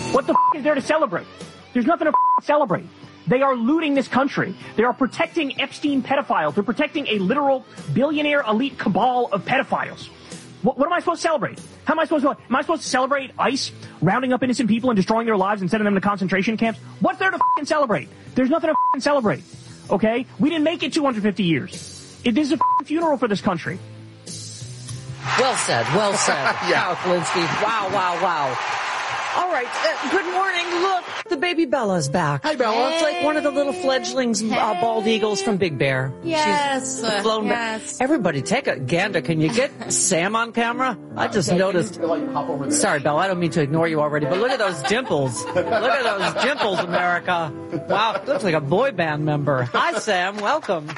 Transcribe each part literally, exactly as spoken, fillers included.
What the f*** is there to celebrate? There's nothing to f*** celebrate. They are looting this country. They are protecting Epstein pedophiles. They're protecting a literal billionaire elite cabal of pedophiles. What, what am I supposed to celebrate? How am I supposed to, am I supposed to celebrate ICE rounding up innocent people and destroying their lives and sending them to concentration camps? What's there to f***ing celebrate? There's nothing to f***ing celebrate. Okay? We didn't make it two hundred fifty years. It is a f***ing funeral for this country. Well said, well said. Yeah. Wow, Linsky. Wow, wow, wow. All right, uh, good morning. Look, the baby Bella's back. Hi, Bella. It's like one of the little fledglings, uh, bald eagles from Big Bear. Yes. She's flown yes. back. Everybody, take a gander. Can you get Sam on camera? I just noticed. Sorry, Bella, I don't mean to ignore you already, but look at those dimples. Look at those dimples, America. Wow, looks like a boy band member. Hi, Sam. Welcome.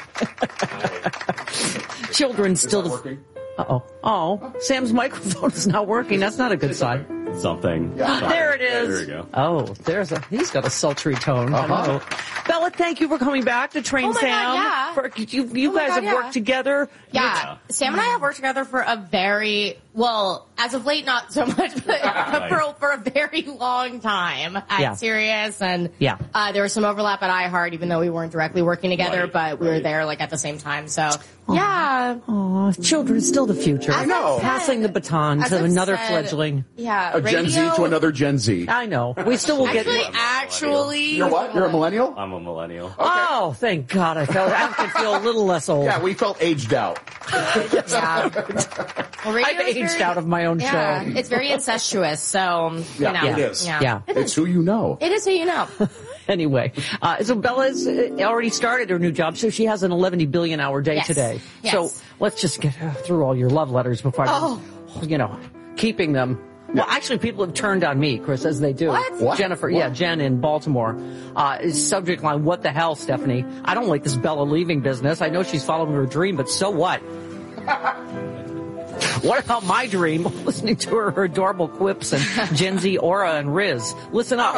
Children still. Working? Uh-oh. Oh, Sam's microphone is not working. That's not a good sign. Something. There it is. There we go. Oh, there's a, he's got a sultry tone. Uh-huh. I know. Bella, thank you for coming back to train Oh my Sam. God, yeah. For, you you Oh my guys God, have yeah. worked together. Yeah. Sam and I have worked together for a very, well, as of late, not so much, but for, for a very long time at Yeah. Sirius. And Yeah. uh, there was some overlap at iHeart, even though we weren't directly working together, Right, but we were right. there like at the same time. So, yeah. Aw, children still the future. As know. I've said- Passing the baton as to I've another said, fledgling. Yeah. A Gen Z radio- to another Gen Z. I know. We still will get. Actually, actually. You're what? You're a millennial? I'm a millennial. Oh, thank God! I felt I could feel a little less old. Yeah, we felt aged out. Yeah. Well, radio I've is aged very- out of my own Yeah, show. it's very incestuous, so, you Yeah, know. it is. Yeah. Yeah. It's who you know. It is who you know. Anyway, uh, so Bella's uh, already started her new job, so she has an eleven billion hour day Yes. today. Yes. So let's just get uh, through all your love letters before, I, Oh. you know, keeping them. Well, actually, people have turned on me, Chris, as they do. What? What? Jennifer, What? yeah, Jen in Baltimore. Uh, is subject line, what the hell, Stephanie? I don't like this Bella leaving business. I know she's following her dream, but so what? What about my dream? Listening to her, her adorable quips and Gen Z aura and Riz. Listen up,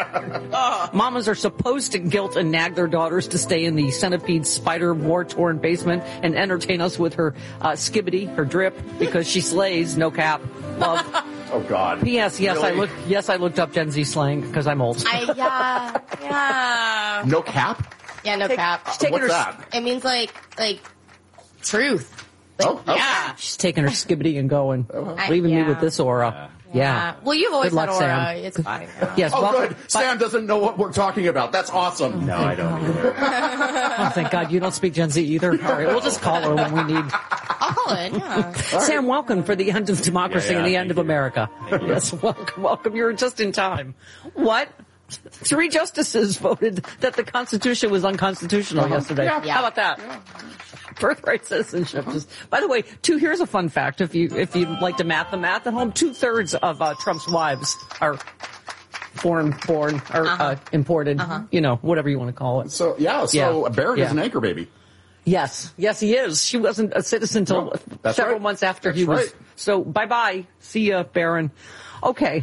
Mom. Mamas are supposed to guilt and nag their daughters to stay in the centipede spider war-torn basement and entertain us with her uh, skibbity, her drip, because she slays, no cap. Love. Oh, God. P S. Yes, I Really? look. Yes, I looked up Gen Z slang because I'm old. I, yeah, yeah. No cap? Yeah, no cap. She's taking What's her. that? It means like, like, truth. Like, Oh, okay. yeah. She's taking her skibbity and going, I- leaving me yeah. with this aura. Yeah. Well, you've always Good luck, had aura. Sam. It's fine. Yeah. Yes. Oh, welcome- good. Sam doesn't know what we're talking about. That's awesome. No, I don't either. Oh, thank God you don't speak Gen Z either. All right, we'll just call her when we need. I'll call it, yeah. Sam, welcome for the end of democracy Yeah, yeah, and the thank end of you. America. Yes, welcome, welcome. You're just in time. What? Three justices voted that the Constitution was unconstitutional Uh-huh. yesterday. Yeah. Yeah. How about that? Birthright citizenship. Just, by the way, two. Here's a fun fact. If you if you like to math the math at home, two thirds of uh, Trump's wives are foreign born or Uh-huh. uh, imported. Uh-huh. You know, whatever you want to call it. So, yeah, so Yeah. Barrett Yeah. is an anchor baby. Yes, yes, he is. She wasn't a citizen until No, that's several right. months after That's he was. right. So bye bye. See ya, Baron. Okay.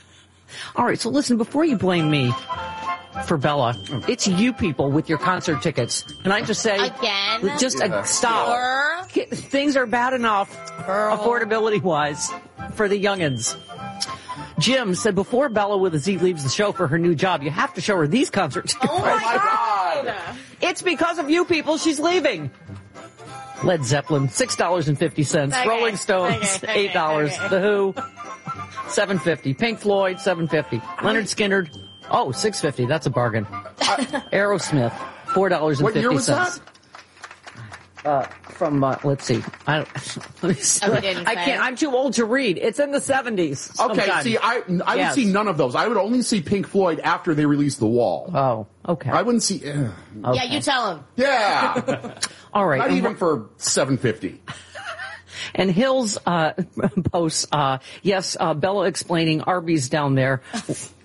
All right. So listen, before you blame me for Bella, it's you people with your concert tickets. Can I just say Again? Just uh, Yeah. stop. Or, Things are bad enough, Girl. affordability wise, for the youngins. Jim said before Bella with a Z leaves the show for her new job, you have to show her these concert tickets. oh my God. It's because of you people she's leaving. Led Zeppelin, six dollars and fifty cents. Okay, Rolling Stones, okay, okay, eight dollars. okay. The Who, seven fifty. Pink Floyd, seven fifty. Leonard Skinner, oh, six fifty. That's a bargain. Aerosmith, four dollars and What year fifty was cents. that? Uh, from, uh, let's see. I, let me see. Oh, he didn't I say. can't, I'm too old to read. It's in the seventies. Okay, sometime. see, I I Yes. would see none of those. I would only see Pink Floyd after they released The Wall. Oh, okay. I wouldn't see... eh. Yeah, you tell him. Yeah. All right. Not And even for seven fifty. And Hills uh, posts, uh, yes, uh, Bella explaining Arby's down there.